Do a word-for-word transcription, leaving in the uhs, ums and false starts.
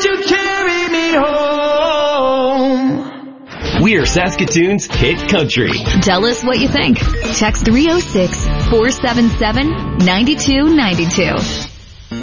won't you carry me home? We're Saskatoon's hit country. Tell us what you think. Text three oh six, four seven seven, nine two nine two.